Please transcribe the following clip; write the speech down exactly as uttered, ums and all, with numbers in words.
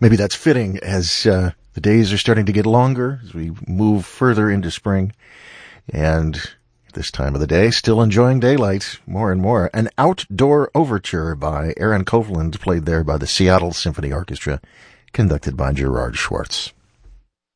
Maybe that's fitting as uh, the days are starting to get longer as we move further into spring. And this time of the day, still enjoying daylight more and more. An outdoor overture by Aaron Copland, played there by the Seattle Symphony Orchestra, conducted by Gerard Schwartz.